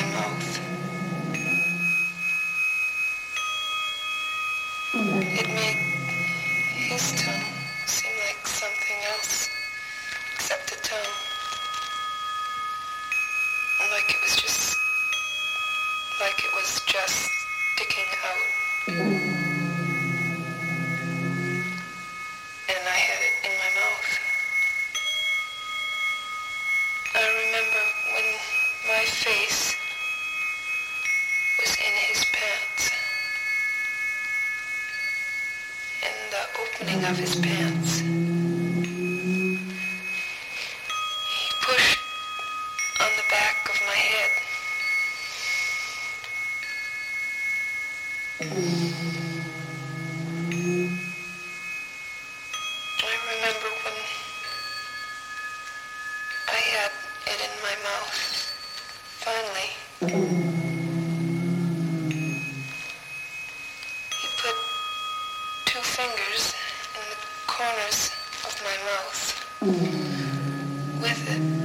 my mouth. It made his tone seem like something else except a tone. Like it was just sticking out. And I had it in my mouth. I remember when my face was in his pants. In the opening of his pants. He pushed on the back of my head. I remember when I had it in my mouth, finally. He put 2 fingers in the corners of my mouth with it.